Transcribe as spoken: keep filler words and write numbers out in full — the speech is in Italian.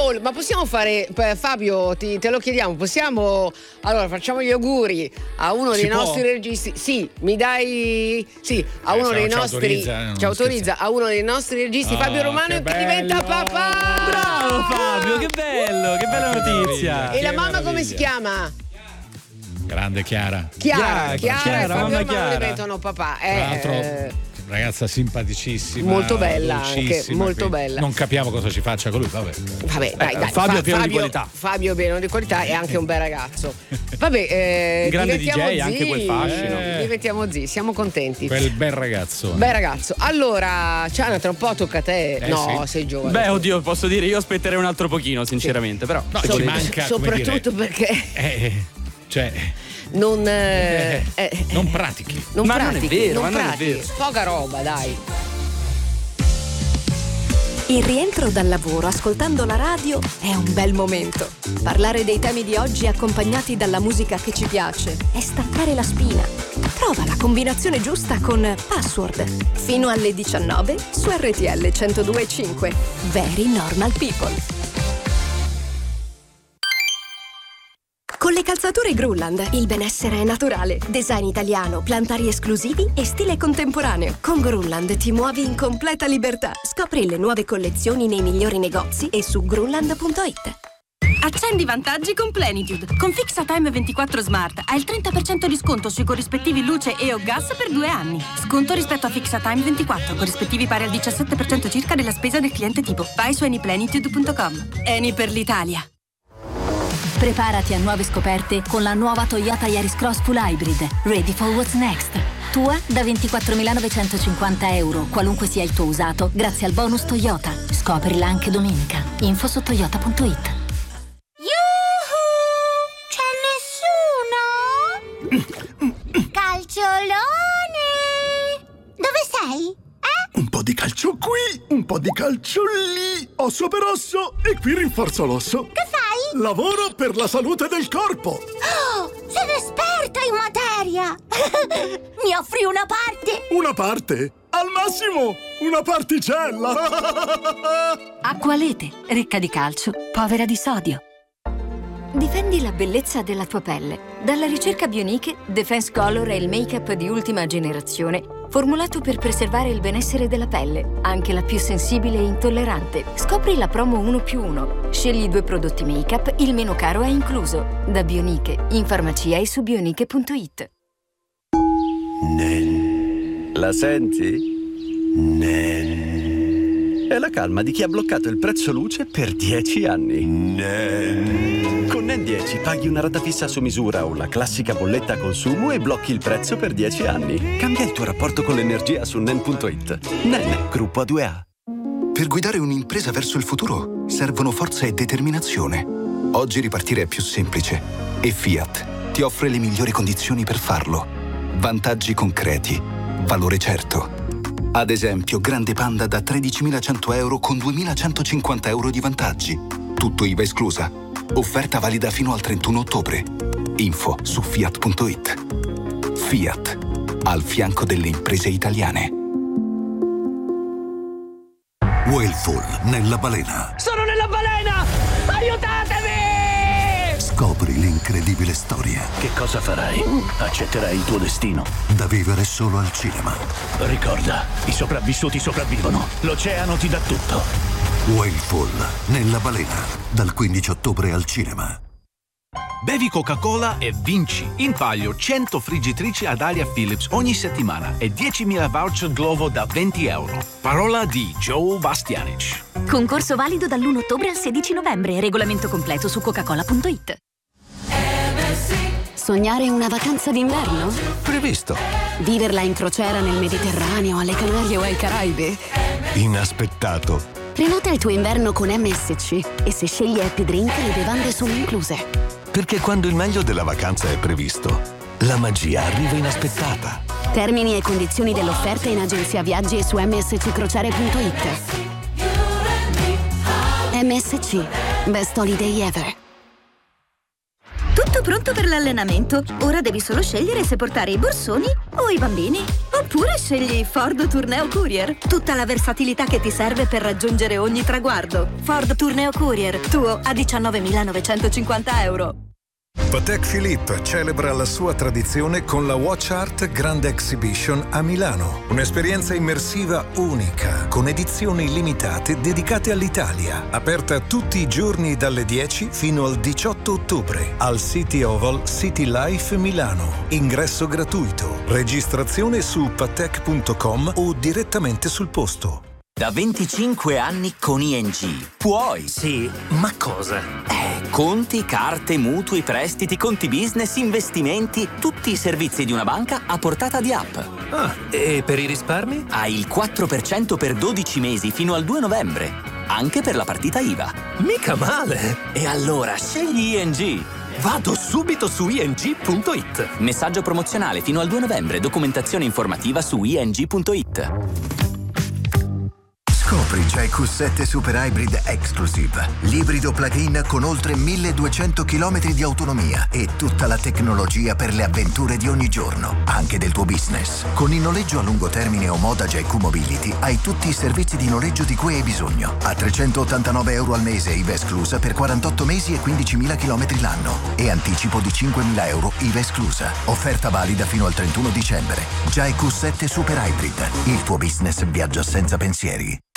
Oh, ma possiamo fare, Fabio, ti, te lo chiediamo, possiamo, allora facciamo gli auguri a uno Si dei può? nostri registi. Sì, mi dai, sì, a Eh, uno se dei non ci nostri, autorizza, non ci autorizza scherziamo. a uno dei nostri registi, Ah, Fabio Romano, che che diventa bello! papà. Bravo Fabio, che bello, che bella Che notizia. meraviglia. E la Che mamma come meraviglia. si chiama? Grande Chiara. Chiara, Chiara, Chiara, Chiara, e Fabio mamma Romano Chiara. diventano papà. Tra Eh, l'altro, eh, ragazza simpaticissima, molto bella anche, dolcissima, molto quindi bella. Non capiamo cosa ci faccia con lui, vabbè. Vabbè, dai, Eh, dai. Fabio è pieno di qualità. Fabio è pieno di qualità e anche un bel ragazzo. Vabbè, eh, Un grande diventiamo D J, anche zii. quel fascino. Eh. Diventiamo zii, siamo contenti. Quel bel ragazzo. Bel ragazzo. Allora, Ciana, tra un po' tocca a te. Eh, no, sì. sei giovane. Beh, oddio, posso dire, io aspetterei un altro pochino, sinceramente, però. No, se ci volete. manca, come soprattutto dire, perché eh, cioè, non eh, eh, eh, non pratichi. non Ma non è pratichi, vero, non ma non è pratichi. vero. Poca roba, dai. Il rientro dal lavoro ascoltando la radio è un bel momento. Parlare dei temi di oggi accompagnati dalla musica che ci piace è staccare la spina. Trova la combinazione giusta con Password. Fino alle diciannove su R T L centodue e cinque. Very Normal People. Con le calzature Grulland il benessere è naturale. Design italiano, plantari esclusivi e stile contemporaneo. Con Grulland ti muovi in completa libertà. Scopri le nuove collezioni nei migliori negozi e su grulland punto it. Accendi i vantaggi con Plenitude. Con FixaTime ventiquattro Smart hai il trenta per cento di sconto sui corrispettivi luce e o gas per due anni. Sconto rispetto a FixaTime ventiquattro, corrispettivi pari al diciassette per cento circa della spesa del cliente tipo. Vai su anyplenitude punto com. Eni per l'Italia. Preparati a nuove scoperte con la nuova Toyota Yaris Cross Full Hybrid. Ready for what's next. Tua da ventiquattromilanovecentocinquanta euro, qualunque sia il tuo usato, grazie al bonus Toyota. Scoprila anche domenica. Info su toyota punto it. Yuhu! C'è nessuno? Calciolone! Dove sei? Eh? Un po' di calcio qui, un po' di calcio lì. Osso per osso e qui rinforzo l'osso. Che fai? Lavoro per la salute del corpo. Oh, sono esperta in materia! Mi offri una parte? Una parte? Al massimo, una particella. Acqualete, ricca di calcio, povera di sodio. Difendi la bellezza della tua pelle. Dalla ricerca Bioniche, Defense Color è il make-up di ultima generazione, formulato per preservare il benessere della pelle, anche la più sensibile e intollerante. Scopri la promo uno più uno. Scegli due prodotti make-up, il meno caro è incluso. Da Bioniche, in farmacia e su bioniche punto it. Nen. La senti? Nen. È la calma di chi ha bloccato il prezzo luce per dieci anni. Nen. Con Nen dieci paghi una rata fissa su misura o la classica bolletta a consumo e blocchi il prezzo per dieci anni. Cambia il tuo rapporto con l'energia su nen punto it. Nen, gruppo A due A. Per guidare un'impresa verso il futuro servono forza e determinazione. Oggi ripartire è più semplice e Fiat ti offre le migliori condizioni per farlo. Vantaggi concreti, valore certo. Ad esempio, Grande Panda da tredicimilacento euro con duemilacentocinquanta euro di vantaggi. Tutto I V A esclusa. Offerta valida fino al trentuno ottobre. Info su fiat punto it. Fiat, al fianco delle imprese italiane. Whalefall nella balena. Sono nella balena! Aiutatemi! Scopri l'incredibile storia. Che cosa farai? Accetterai il tuo destino. Da vivere solo al cinema. Ricorda, i sopravvissuti sopravvivono. L'oceano ti dà tutto. Whalefall nella balena. Dal quindici ottobre al cinema. Bevi Coca-Cola e vinci in palio cento friggitrici ad aria Philips ogni settimana e diecimila voucher Glovo da venti euro. Parola di Joe Bastianic. Concorso valido dall'primo ottobre al sedici novembre. Regolamento completo su coca cola punto it. Sognare una vacanza d'inverno? Previsto. Viverla in crociera nel Mediterraneo, alle Canarie o ai Caraibi? Inaspettato. Prenota il tuo inverno con M S C e se scegli Happy Drink le bevande sono incluse. Perché quando il meglio della vacanza è previsto, la magia arriva inaspettata. Termini e condizioni dell'offerta in agenzia viaggi e su m s c crociere punto it. M S C, best holiday ever. Tutto pronto per l'allenamento. Ora devi solo scegliere se portare i borsoni o i bambini. Oppure scegli Ford Tourneo Courier. Tutta la versatilità che ti serve per raggiungere ogni traguardo. Ford Tourneo Courier, tuo a diciannovemilanovecentocinquanta euro. Patek Philippe celebra la sua tradizione con la Watch Art Grand Exhibition a Milano. Un'esperienza immersiva unica, con edizioni limitate dedicate all'Italia. Aperta tutti i giorni dalle dieci fino al diciotto ottobre al City Oval City Life Milano. Ingresso gratuito. Registrazione su patek punto com o direttamente sul posto. Da venticinque anni con I N G. Puoi. Sì, ma cosa? Eh, conti, carte, mutui, prestiti, conti business, investimenti, tutti i servizi di una banca a portata di app. Ah, e per i risparmi? Hai il quattro per cento per dodici mesi fino al due novembre. Anche per la partita I V A. Mica male! E allora scegli I N G. Vado subito su i n g punto i t. Messaggio promozionale fino al due novembre. Documentazione informativa su i n g punto i t. Scopri J Q sette Super Hybrid Exclusive, l'ibrido plug-in con oltre milleduecento chilometri di autonomia e tutta la tecnologia per le avventure di ogni giorno, anche del tuo business. Con il noleggio a lungo termine o moda J Q Mobility hai tutti i servizi di noleggio di cui hai bisogno. A trecentottantanove euro al mese I V A esclusa per quarantotto mesi e quindicimila chilometri l'anno. E anticipo di cinquemila euro I V A esclusa. Offerta valida fino al trentuno dicembre. J Q sette Super Hybrid. Il tuo business viaggia senza pensieri.